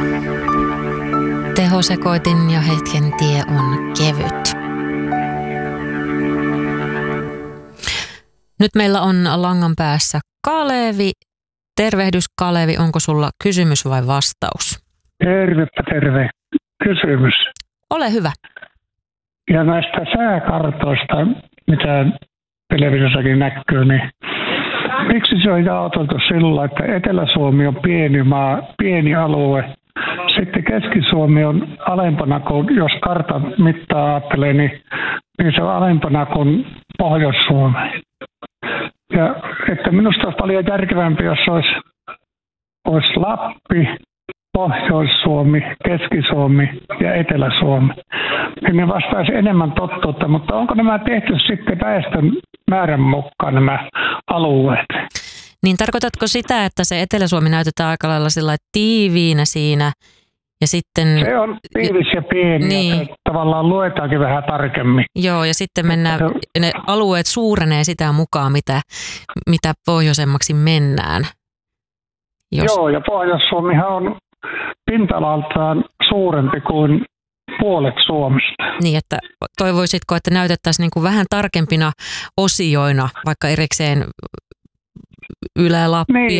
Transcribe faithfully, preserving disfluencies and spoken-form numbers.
Tehosekoitin ja hetken tie on kevyt. Nyt meillä on langan päässä Kalevi. Tervehdys Kalevi, onko sulla kysymys vai vastaus? Tervepä terve. Kysymys. Ole hyvä. Ja näistä sääkartoista, mitä televisiossakin näkyy, niin miksi se on jaoteltu sillä, että Etelä-Suomi on pieni maa, pieni alue. Sitten Keski-Suomi on alempana kuin, jos kartan mittaa ajattelee, niin, niin se on alempana kuin Pohjois-Suomi. Ja että minusta olisi paljon järkevämpi, jos olisi, olisi Lappi, Pohjois-Suomi, Keski-Suomi ja Etelä-Suomi. Niin ne vastaisi enemmän totuutta, mutta onko nämä tehty sitten väestön määrän mukaan nämä alueet? Niin tarkoitatko sitä, että se Etelä-Suomi näytetään aika lailla sillä tiiviinä siinä ja sitten... Se on tiivis ja pieni, niin. Ja tavallaan luetaankin vähän tarkemmin. Joo, ja sitten mennään, ne alueet suurenee sitä mukaan, mitä, mitä pohjoisemmaksi mennään. Jos... Joo, ja Pohjois-Suomihan on pinta-alaltaan suurempi kuin puolet Suomesta. Niin, että toivoisitko, että näytettäisiin niin kuin vähän tarkempina osioina, vaikka erikseen Ylä-Lappi niin,